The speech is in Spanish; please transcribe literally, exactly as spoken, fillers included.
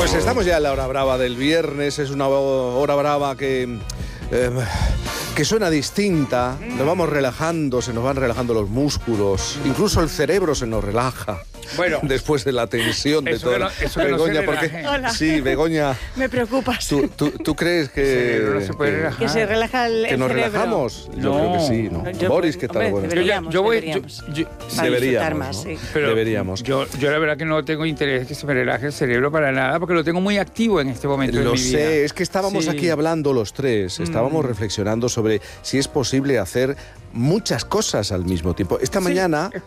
Pues estamos ya en la hora brava del viernes, es una hora brava que, eh, que suena distinta, nos vamos relajando, se nos van relajando los músculos, incluso el cerebro se nos relaja. Bueno, después de la tensión de todo. No, eso Begoña, no porque Hola. sí, Begoña. Me preocupas. ¿Tú, tú, tú crees que no se puede que, relajar? Que se relaja el, que el nos cerebro. relajamos? Yo No. creo que sí, ¿no? Yo- Boris, ¿qué tal? hombre, Buenas Yo, tardes. ya- yo voy, yo, deberíamos. yo- Para disfrutar Deberíamos, más, ¿no? sí. pero Deberíamos. Yo, yo la verdad que no tengo interés que se me relaje el cerebro para nada, porque lo tengo muy activo en este momento de Lo mi vida. sé, es que estábamos Sí. aquí hablando los tres, estábamos Mm. reflexionando sobre si es posible hacer muchas cosas al mismo tiempo. Esta Sí, mañana es